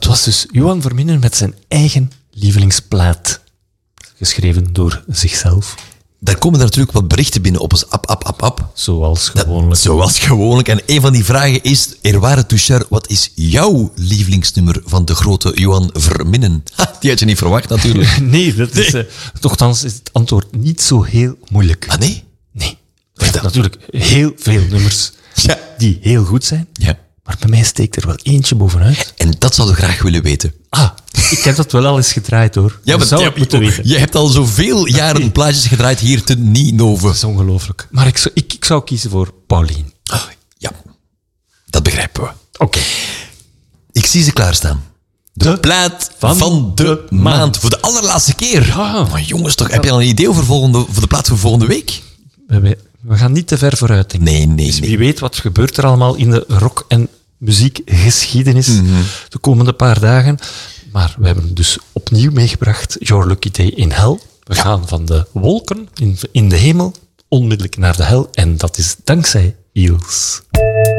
was dus Johan Verminnen met zijn eigen lievelingsplaat. Geschreven door zichzelf. Daar komen er natuurlijk wat berichten binnen op ons app. Zoals gewoonlijk. Zoals gewoonlijk. En een van die vragen is, Erware Touchard, wat is jouw lievelingsnummer van de grote Johan Verminnen? Die had je niet verwacht natuurlijk. Nee, dat is, nochtans is het antwoord niet zo heel moeilijk. Ah nee? Nee. Er zijn natuurlijk heel veel nummers die heel goed zijn. Ja. Maar bij mij steekt er wel eentje bovenuit. En dat zouden we graag willen weten. Ik heb dat wel al eens gedraaid, hoor. Ja, Je zou het moeten weten. Je hebt al zoveel jaren plaatjes gedraaid hier te Ninove. Dat is ongelooflijk. Maar ik zou kiezen voor Pauline. Ja, dat begrijpen we. Oké. Ik zie ze klaarstaan. De plaat van de maand. Voor de allerlaatste keer. Ja. Maar jongens, toch, heb je al een idee voor de plaat voor volgende week? We gaan niet te ver vooruit denken. Nee. Dus wie weet wat gebeurt er allemaal in de rock- en muziekgeschiedenis de komende paar dagen. Maar we hebben dus opnieuw meegebracht Your Lucky Day in Hell. We gaan van de wolken in de hemel onmiddellijk naar de hel. En dat is dankzij Eels.